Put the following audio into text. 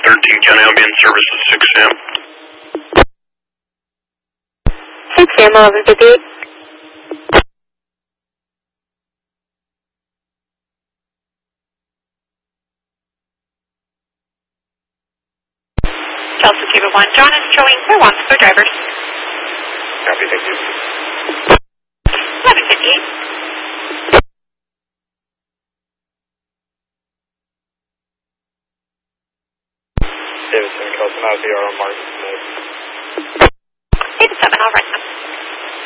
13 County, I'll be in service at 6 a.m. 6 a.m. 11:58. Chelsea Cuba 1, John is showing clear once for drivers. Copy, thank you. 11:58. Davidson, Kelson, VR on Martin Smith. 87, all right.